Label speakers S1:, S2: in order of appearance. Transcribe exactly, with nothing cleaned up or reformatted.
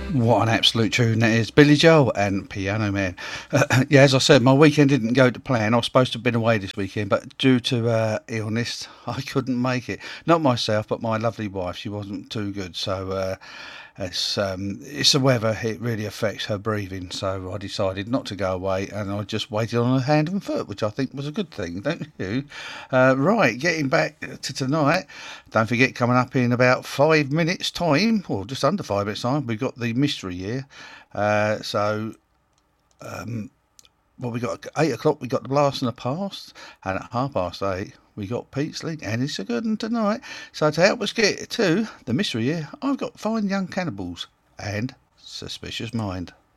S1: What an absolute tune that is. Billy Joel and Piano Man. Uh, yeah, as I said, my weekend didn't go to plan. I was supposed to have been away this weekend, but due to uh, illness, I couldn't make it. Not myself, but my lovely wife. She wasn't too good. So uh, it's, um, it's the weather. It really affects her breathing. So I decided not to go away, and I just waited on her hand and foot, which I think was a good thing, don't you? Uh, right, getting back to tonight. Don't forget, coming up in about five minutes' time, or just under five minutes' time, we've got the mystery here. Uh, so, um, well, we got eight o'clock. We got the blast in the past, and at half past eight, we got Pete's League, and it's a good one tonight. So to help us get to the mystery here, I've got Fine Young Cannibals and Suspicious Mind.